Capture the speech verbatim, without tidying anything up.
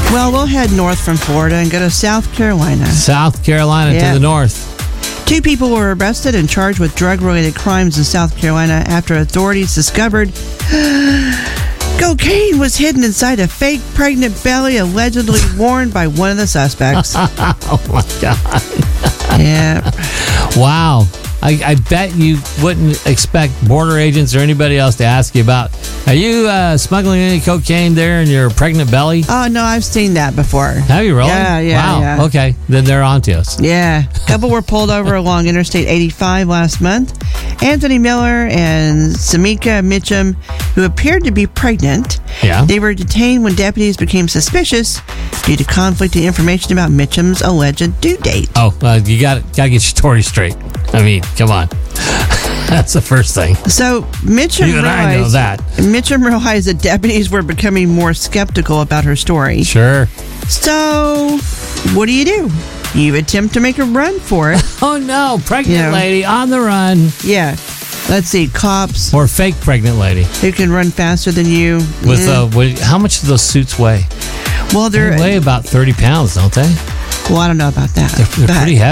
Well, we'll head north from Florida and go to South Carolina. South Carolina Yeah. to the north. Two people were arrested and charged with drug-related crimes in South Carolina after authorities discovered cocaine was hidden inside a fake pregnant belly allegedly worn by one of the suspects. Oh, my God. Yeah. Wow. I, I bet you wouldn't expect border agents or anybody else to ask you about, are you uh, smuggling any cocaine there in your pregnant belly? Oh, no, I've seen that before. Have you really? Yeah, yeah, Wow. yeah. Okay. Then they're on to us. Yeah. A couple were pulled over along Interstate eighty-five last month. Anthony Miller and Samika Mitchum, who appeared to be pregnant. Yeah. They were detained when deputies became suspicious due to conflicting information about Mitchum's alleged due date. Oh, uh, you got got to get your story straight. I mean, come on. That's the first thing. So Mitchum Even realized, I know that. Mitchum realized that deputies were becoming more skeptical about her story. Sure. So, what do you do? You attempt to make a run for it. Oh, no. Pregnant Yeah. lady on the run. Yeah. Let's see, cops Or fake pregnant lady. who can run faster than you. With Mm. uh, what, how much do those suits weigh? well, They they're weigh about thirty pounds, don't they? well, I don't know about that. They're, they're but- pretty heavy.